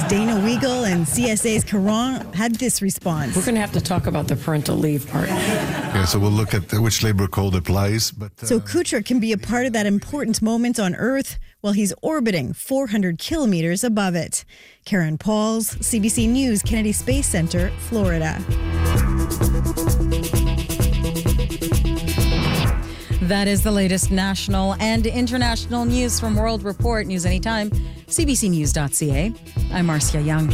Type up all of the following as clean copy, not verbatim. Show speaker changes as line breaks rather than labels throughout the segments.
News' Dana Weigel and CSA's Caron had this response.
We're going to have to talk about the parental leave part.
Yeah, so we'll look at which labor code applies.
So Kuchera can be a part of that important moment on Earth while he's orbiting 400 kilometers above it. Karen Pauls, CBC News, Kennedy Space Center, Florida. That is the latest national and international news from World Report. News anytime, cbcnews.ca. I'm Marcia Young.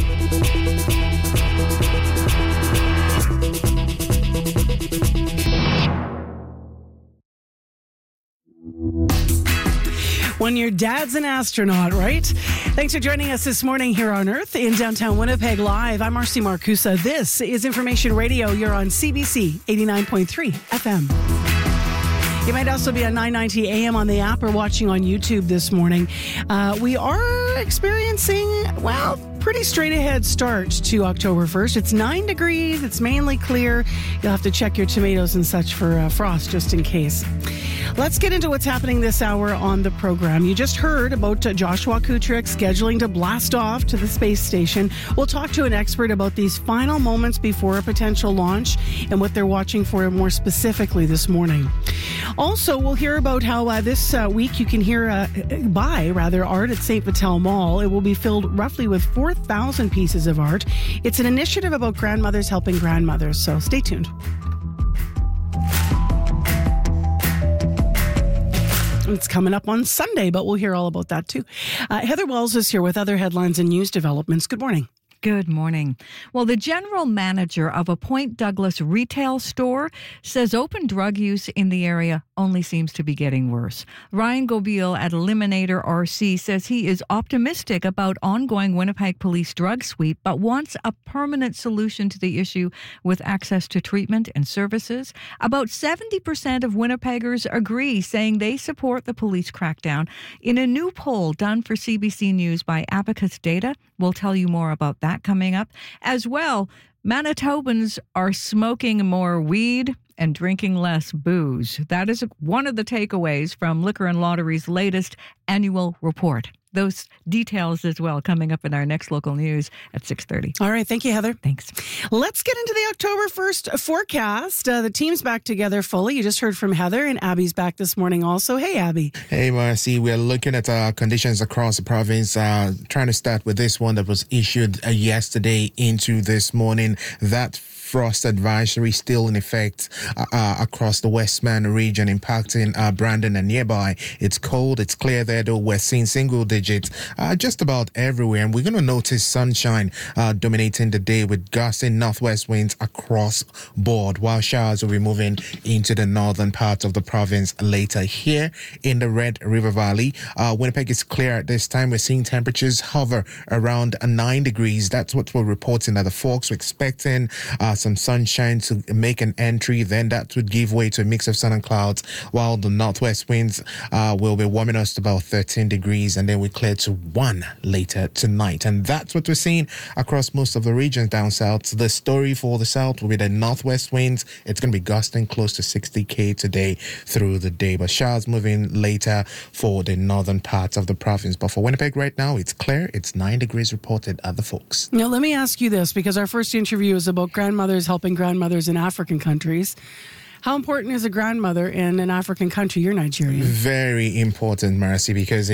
When your dad's an astronaut, right? Thanks for joining us this morning here on Earth in downtown Winnipeg Live. I'm Marcy Marcusa. This is Information Radio. You're on CBC 89.3 FM. You might also be on 990 AM on the app or watching on YouTube this morning. We are experiencing, pretty straight ahead start to October 1st. It's 9 degrees. It's mainly clear. You'll have to check your tomatoes and such for frost just in case. Let's get into what's happening this hour on the program. You just heard about Joshua Kuchera scheduling to blast off to the space station. We'll talk to an expert about these final moments before a potential launch and what they're watching for more specifically this morning. Also, we'll hear about how this week you can buy art at St. Vital Mall. It will be filled roughly with 4,000 pieces of art. It's an initiative about grandmothers helping grandmothers, so stay tuned. It's coming up on Sunday, but we'll hear all about that too. Heather Wells is here with other headlines and news developments. Good morning.
Good morning. Well, the general manager of a Point Douglas retail store says open drug use in the area only seems to be getting worse. Ryan Gobeil at Eliminator RC says he is optimistic about ongoing Winnipeg police drug sweep, but wants a permanent solution to the issue with access to treatment and services. About 70% of Winnipeggers agree, saying they support the police crackdown. In a new poll done for CBC News by Abacus Data, we'll tell you more about that coming up. As well, Manitobans are smoking more weed and drinking less booze. That is one of the takeaways from Liquor and Lottery's latest annual report. Those details as well coming up in our next local news at 6:30.
All right. Thank you, Heather.
Thanks.
Let's get into the October 1st forecast. The team's back together fully. You just heard from Heather, and Abby's back this morning also. Hey, Abby.
Hey, Marcy. We're looking at conditions across the province. Trying to start with this one that was issued yesterday into this morning. That frost advisory still in effect across the Westman region, impacting Brandon and nearby. It's cold, it's clear there, though. We're seeing single digits just about everywhere, and we're going to notice sunshine dominating the day with gusting northwest winds across board, while showers will be moving into the northern part of the province later. Here in the Red River Valley, Winnipeg is clear at this time. We're seeing temperatures hover around 9 degrees. That's what we're reporting at the Forks. We're expecting some sunshine to make an entry, then that would give way to a mix of sun and clouds, while the northwest winds will be warming us to about 13 degrees, and then we clear to 1 later tonight. And that's what we're seeing across most of the regions down south. The story for the south will be the northwest winds. It's going to be gusting close to 60 today through the day, but showers moving later for the northern parts of the province. But for Winnipeg right now, it's clear. It's 9 degrees reported at the Forks.
Now, let me ask you this, because our first interview is about grandmothers helping grandmothers in African countries. How important is a grandmother in an African country? You're Nigerian.
Very important, Marcy, because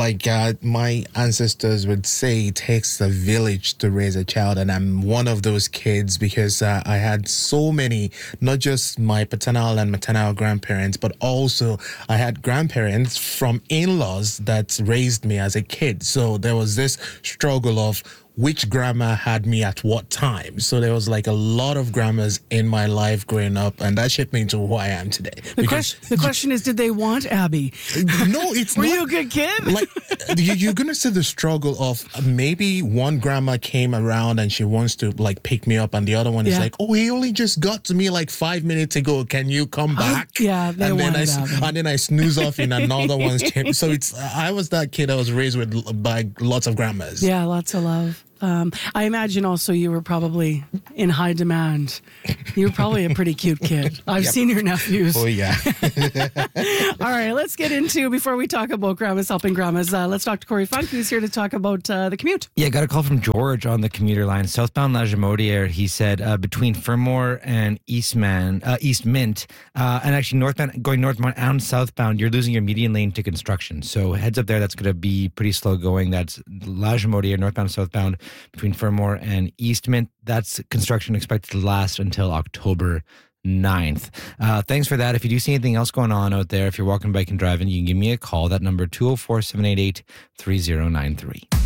my ancestors would say it takes a village to raise a child, and I'm one of those kids because I had so many, not just my paternal and maternal grandparents, but also I had grandparents from in-laws that raised me as a kid. So there was this struggle of which grandma had me at what time. So there was like a lot of grandmas in my life growing up, and that shaped me into who I am today.
The question is, did they want Abby?
No, it's
Were
not.
you a good kid?
Like, you're going to see the struggle of maybe one grandma came around and she wants to like pick me up, and the other one is like, oh, he only just got to me like 5 minutes ago. Can you come back?
Yeah, they wanted Abby.
And then I snooze off in another one's chamber. So I was that kid I was raised with by lots of grandmas.
Yeah, lots of love. I imagine also you were probably in high demand. You were probably a pretty cute kid. I've seen your nephews.
Oh, yeah.
All right, let's get into, before we talk about grandmas helping grandmas, let's talk to Corey Funk, who's here to talk about the commute.
Yeah, got a call from George on the commuter line. Southbound La Jamodiere, he said, between Fermor and East Mint, and actually northbound, going northbound and southbound, you're losing your median lane to construction. So heads up there, that's going to be pretty slow going. That's La Jamodiere, northbound, southbound, between Fermor and East Mint. That's construction expected to last until October 9th. Thanks for that. If you do see anything else going on out there, if you're walking, biking, driving, you can give me a call. That number, 204-788-3093.